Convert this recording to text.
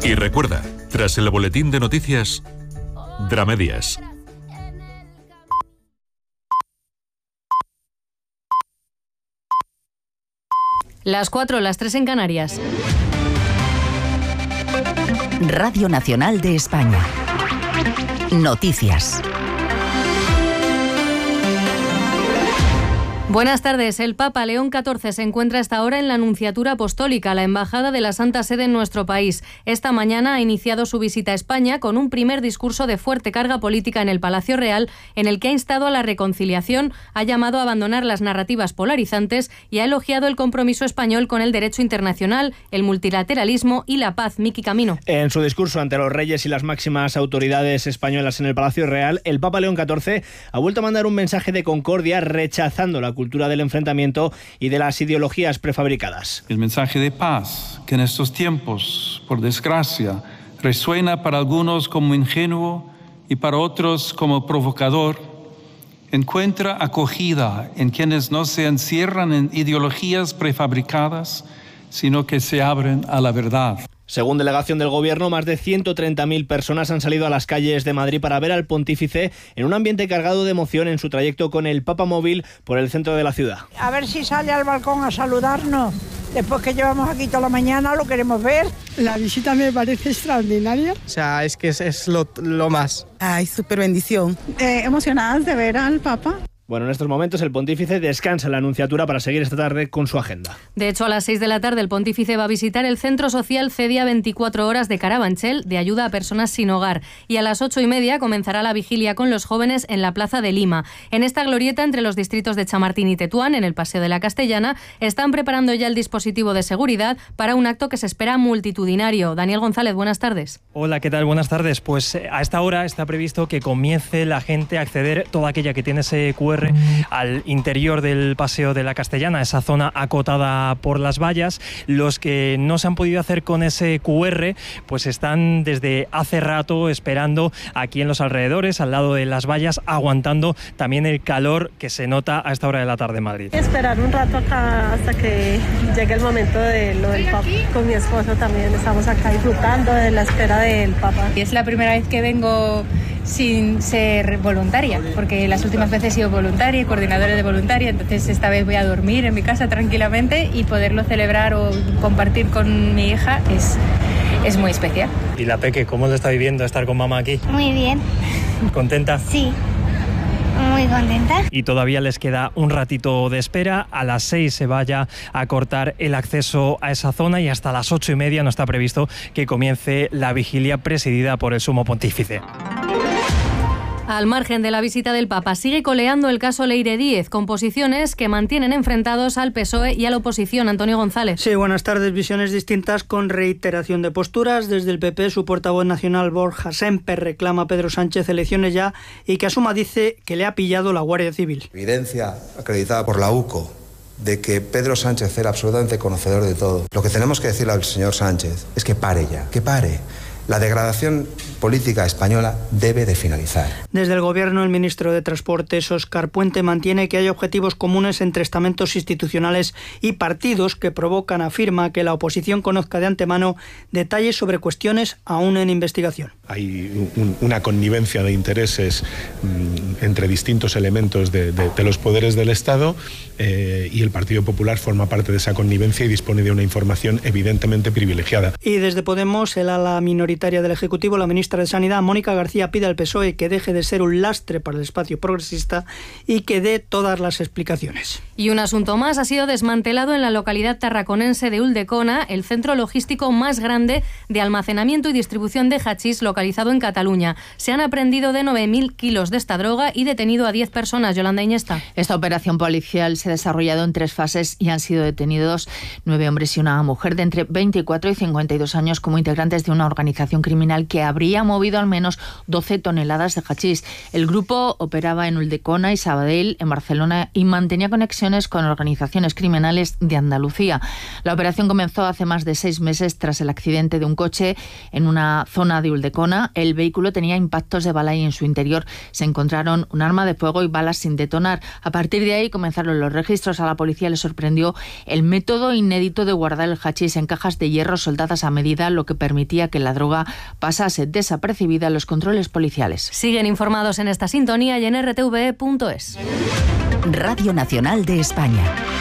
Y recuerda, tras el boletín de noticias, Dramedias. Las 4, las 3 en Canarias. Radio Nacional de España. Noticias. Buenas tardes. El Papa León XIV se encuentra a esta hora en la Nunciatura Apostólica, la embajada de la Santa Sede en nuestro país. Esta mañana ha iniciado su visita a España con un primer discurso de fuerte carga política en el Palacio Real, en el que ha instado a la reconciliación, ha llamado a abandonar las narrativas polarizantes y ha elogiado el compromiso español con el derecho internacional, el multilateralismo y la paz. Miki Camino. En su discurso ante los reyes y las máximas autoridades españolas en el Palacio Real, el Papa León XIV ha vuelto a mandar un mensaje de concordia, rechazando la cultura del enfrentamiento y de las ideologías prefabricadas. El mensaje de paz, que en estos tiempos, por desgracia, resuena para algunos como ingenuo y para otros como provocador, encuentra acogida en quienes no se encierran en ideologías prefabricadas, sino que se abren a la verdad. Según delegación del Gobierno, más de 130.000 personas han salido a las calles de Madrid para ver al pontífice en un ambiente cargado de emoción en su trayecto con el Papa Móvil por el centro de la ciudad. A ver si sale al balcón a saludarnos. Después que llevamos aquí toda la mañana, lo queremos ver. La visita me parece extraordinaria. O sea, es que es lo más. Ay, súper bendición. Emocionadas de ver al Papa. Bueno, en estos momentos el pontífice descansa en la Nunciatura para seguir esta tarde con su agenda. De hecho, a las 6 de la tarde el pontífice va a visitar el Centro Social Cedia 24 Horas de Carabanchel, de ayuda a personas sin hogar. Y a las 8:30 comenzará la vigilia con los jóvenes en la Plaza de Lima. En esta glorieta, entre los distritos de Chamartín y Tetuán, en el Paseo de la Castellana, están preparando ya el dispositivo de seguridad para un acto que se espera multitudinario. Daniel González, buenas tardes. Hola, ¿qué tal? Buenas tardes. Pues a esta hora está previsto que comience la gente a acceder, toda aquella que tiene ese QR, al interior del Paseo de la Castellana, esa zona acotada por las vallas. Los que no se han podido hacer con ese QR, pues están desde hace rato esperando aquí en los alrededores, al lado de las vallas, aguantando también el calor que se nota a esta hora de la tarde en Madrid. Esperar un rato acá hasta que llegue el momento de lo del Papa. Con mi esposo también estamos acá disfrutando de la espera del Papa. Es la primera vez que vengo sin ser voluntaria, porque las últimas veces he sido voluntaria, coordinadora de voluntaria, entonces esta vez voy a dormir en mi casa tranquilamente y poderlo celebrar o compartir con mi hija es muy especial. ¿Y la Peque, cómo lo está viviendo estar con mamá aquí? Muy bien. ¿Contenta? Sí. Muy contenta. Y todavía les queda un ratito de espera. A las 6 se vaya a cortar el acceso a esa zona y hasta las 8:30 no está previsto que comience la vigilia presidida por el Sumo Pontífice. Al margen de la visita del Papa, sigue coleando el caso Leire Díez, con posiciones que mantienen enfrentados al PSOE y a la oposición. Antonio González. Sí, buenas tardes. Visiones distintas con reiteración de posturas. Desde el PP, su portavoz nacional Borja Semper reclama a Pedro Sánchez elecciones ya y que asuma, dice, que le ha pillado la Guardia Civil. Evidencia acreditada por la UCO de que Pedro Sánchez era absolutamente conocedor de todo. Lo que tenemos que decirle al señor Sánchez es que pare ya, que pare. La degradación política española debe de finalizar. Desde el Gobierno, el ministro de Transportes, Óscar Puente, mantiene que hay objetivos comunes entre estamentos institucionales y partidos que provocan, afirma, que la oposición conozca de antemano detalles sobre cuestiones aún en investigación. Hay una connivencia de intereses entre distintos elementos de los poderes del Estado y el Partido Popular forma parte de esa connivencia y dispone de una información evidentemente privilegiada. Y desde Podemos, el ala minoritaria del Ejecutivo, la ministra de Sanidad, Mónica García, pide al PSOE que deje de ser un lastre para el espacio progresista y que dé todas las explicaciones. Y un asunto más: ha sido desmantelado en la localidad tarraconense de Ulldecona el centro logístico más grande de almacenamiento y distribución de hachís localizado en Cataluña. Se han aprehendido de 9.000 kilos de esta droga y detenido a 10 personas. Yolanda Iñesta. Esta operación policial se ha desarrollado en 3 fases y han sido detenidos 9 hombres y una mujer de entre 24 y 52 años como integrantes de una organización criminal que habría había movido al menos 12 toneladas de hachís. El grupo operaba en Ulldecona y Sabadell, en Barcelona, y mantenía conexiones con organizaciones criminales de Andalucía. La operación comenzó hace más de 6 meses tras el accidente de un coche en una zona de Ulldecona. El vehículo tenía impactos de bala y en su interior se encontraron un arma de fuego y balas sin detonar. A partir de ahí comenzaron los registros. A la policía le sorprendió el método inédito de guardar el hachís en cajas de hierro soldadas a medida, lo que permitía que la droga pasase desapercibida en los controles policiales. Siguen informados en esta sintonía y en rtve.es. Radio Nacional de España.